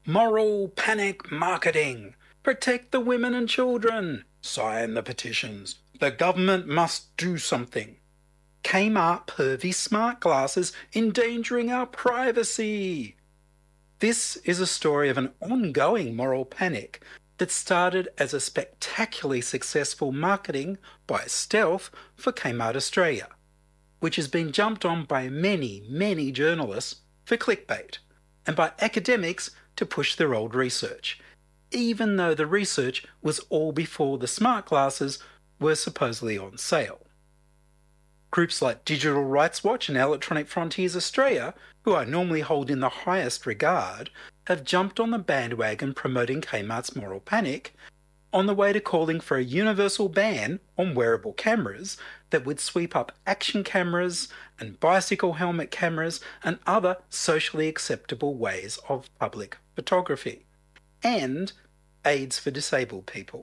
Moral panic marketing. Protect the women and children. Sign the petitions. The government must do something. Kmart pervy smart glasses endangering our privacy. This is a story of an ongoing moral panic that started as a spectacularly successful marketing by stealth for Kmart Australia, which has been jumped on by many journalists for clickbait and by academics to push their old research, even though the research was all before the smart glasses were supposedly on sale. Groups like Digital Rights Watch and Electronic Frontiers Australia, who I normally hold in the highest regard, have jumped on the bandwagon promoting Kmart's moral panic on the way to calling for a universal ban on wearable cameras that would sweep up action cameras and bicycle helmet cameras and other socially acceptable ways of public photography, and aids for disabled people.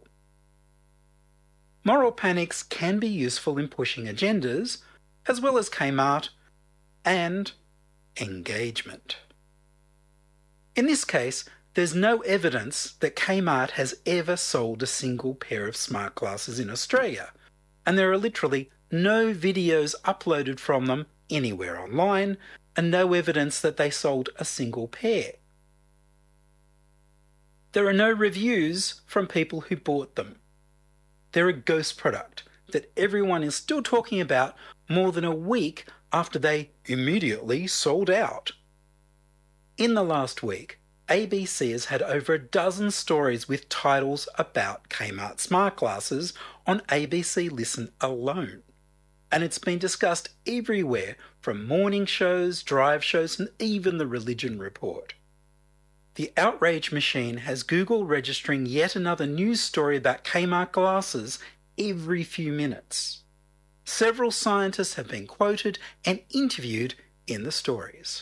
Moral panics can be useful in pushing agendas, as well as Kmart, and engagement. In this case, there's no evidence that Kmart has ever sold a single pair of smart glasses in Australia, and there are literally no videos uploaded from them anywhere online, and no evidence that they sold a single pair. There are no reviews from people who bought them. They're a ghost product that everyone is still talking about more than a week after they immediately sold out. In the last week, ABC has had over a dozen stories with titles about Kmart smart glasses on ABC Listen alone. And it's been discussed everywhere from morning shows, drive shows, and even the Religion Report. The outrage machine has Google registering yet another news story about Kmart glasses every few minutes. Several scientists have been quoted and interviewed in the stories.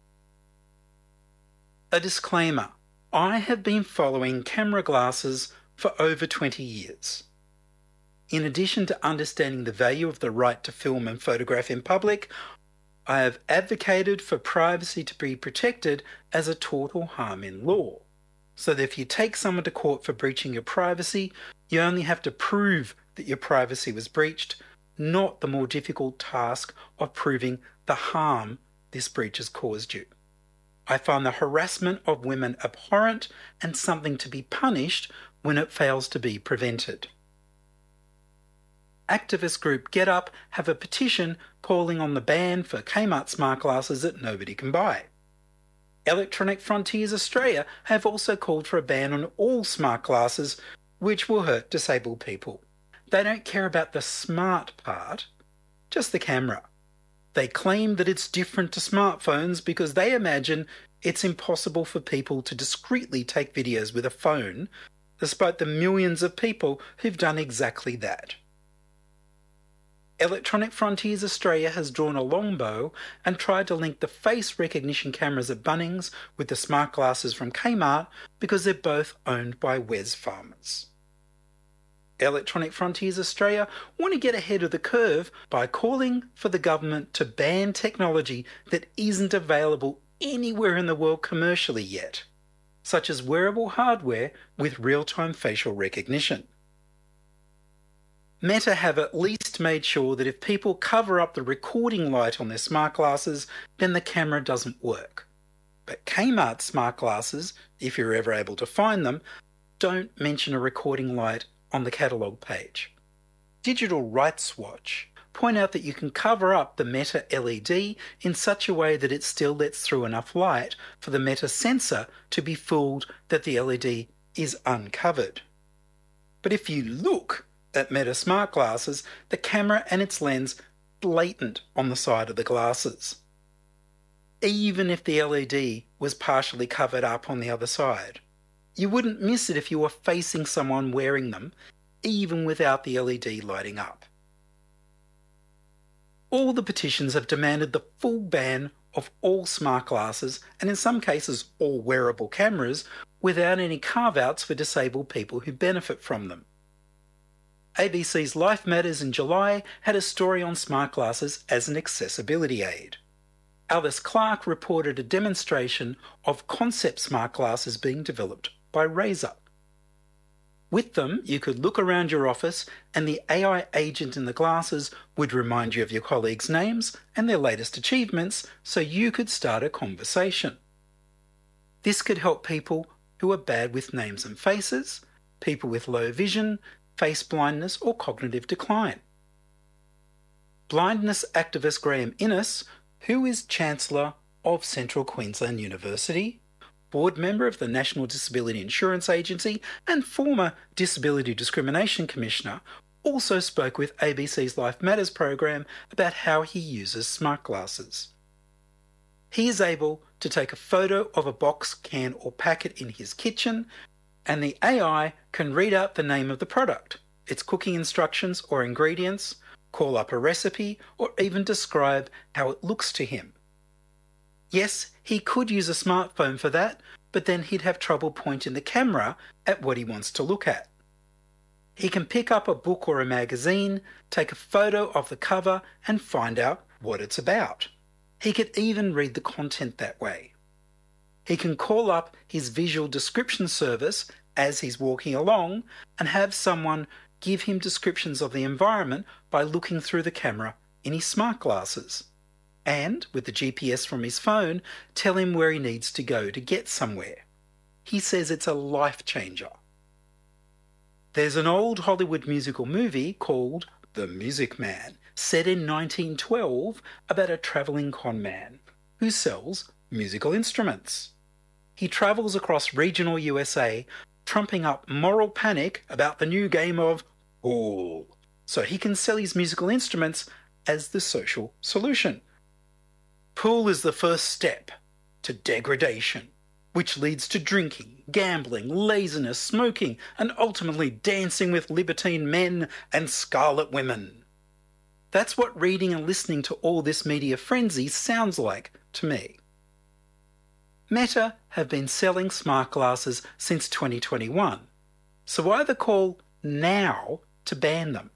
A disclaimer: I have been following camera glasses for over 20 years. In addition to understanding the value of the right to film and photograph in public, I have advocated for privacy to be protected as a tort or harm in law, so that if you take someone to court for breaching your privacy, you only have to prove that your privacy was breached, not the more difficult task of proving the harm this breach has caused you. I find the harassment of women abhorrent and something to be punished when it fails to be prevented. Activist group GetUp have a petition calling on the ban for Kmart smart glasses that nobody can buy. Electronic Frontiers Australia have also called for a ban on all smart glasses, which will hurt disabled people. They don't care about the smart part, just the camera. They claim that it's different to smartphones because they imagine it's impossible for people to discreetly take videos with a phone, despite the millions of people who've done exactly that. Electronic Frontiers Australia has drawn a long bow and tried to link the face recognition cameras at Bunnings with the smart glasses from Kmart because they're both owned by Wesfarmers. Electronic Frontiers Australia want to get ahead of the curve by calling for the government to ban technology that isn't available anywhere in the world commercially yet, such as wearable hardware with real-time facial recognition. Meta have at least made sure that if people cover up the recording light on their smart glasses, then the camera doesn't work. But Kmart smart glasses, if you're ever able to find them, don't mention a recording light on the catalogue page. Digital Rights Watch point out that you can cover up the Meta LED in such a way that it still lets through enough light for the Meta sensor to be fooled that the LED is uncovered. But if you look at Meta smart glasses, the camera and its lens blatant on the side of the glasses, even if the LED was partially covered up on the other side. You wouldn't miss it if you were facing someone wearing them, even without the LED lighting up. All the petitions have demanded the full ban of all smart glasses, and in some cases all wearable cameras, without any carve-outs for disabled people who benefit from them. ABC's Life Matters in July had a story on smart glasses as an accessibility aid. Alice Clark reported a demonstration of concept smart glasses being developed by Razer. With them, you could look around your office and the AI agent in the glasses would remind you of your colleagues' names and their latest achievements so you could start a conversation. This could help people who are bad with names and faces, people with low vision, face blindness or cognitive decline. Blindness activist Graham Innes, who is Chancellor of Central Queensland University, board member of the National Disability Insurance Agency and former Disability Discrimination Commissioner, also spoke with ABC's Life Matters program about how he uses smart glasses. He is able to take a photo of a box, can or packet in his kitchen, and the AI can read out the name of the product, its cooking instructions or ingredients, call up a recipe, or even describe how it looks to him. Yes, he could use a smartphone for that, but then he'd have trouble pointing the camera at what he wants to look at. He can pick up a book or a magazine, take a photo of the cover, and find out what it's about. He could even read the content that way. He can call up his visual description service as he's walking along and have someone give him descriptions of the environment by looking through the camera in his smart glasses. And, with the GPS from his phone, tell him where he needs to go to get somewhere. He says it's a life changer. There's an old Hollywood musical movie called The Music Man, set in 1912 about a travelling con man who sells musical instruments. He travels across regional USA, trumping up moral panic about the new game of pool, so he can sell his musical instruments as the social solution. Pool is the first step to degradation, which leads to drinking, gambling, laziness, smoking, and ultimately dancing with libertine men and scarlet women. That's what reading and listening to all this media frenzy sounds like to me. Meta have been selling smart glasses since 2021, so why the call now to ban them?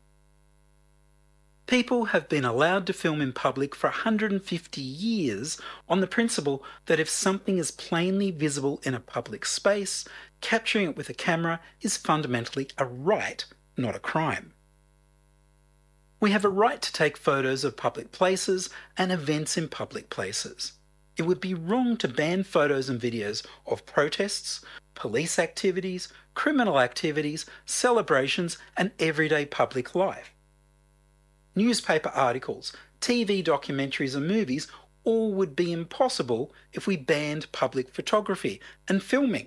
People have been allowed to film in public for 150 years on the principle that if something is plainly visible in a public space, capturing it with a camera is fundamentally a right, not a crime. We have a right to take photos of public places and events in public places. It would be wrong to ban photos and videos of protests, police activities, criminal activities, celebrations, and everyday public life. Newspaper articles, TV documentaries and movies all would be impossible if we banned public photography and filming.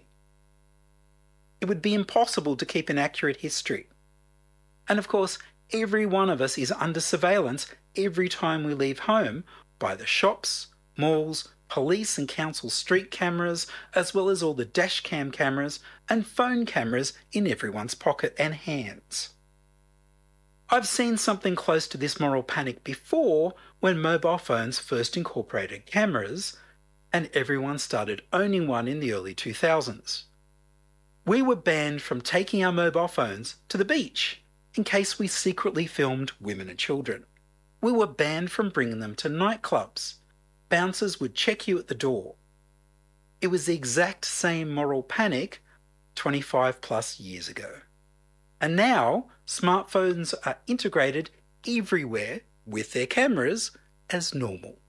It would be impossible to keep an accurate history. And of course, every one of us is under surveillance every time we leave home by the shops, malls, police and council street cameras, as well as all the dash cam cameras and phone cameras in everyone's pocket and hands. I've seen something close to this moral panic before when mobile phones first incorporated cameras and everyone started owning one in the early 2000s. We were banned from taking our mobile phones to the beach in case we secretly filmed women and children. We were banned from bringing them to nightclubs. Bouncers would check you at the door. It was the exact same moral panic 25 plus years ago. And now, smartphones are integrated everywhere with their cameras as normal.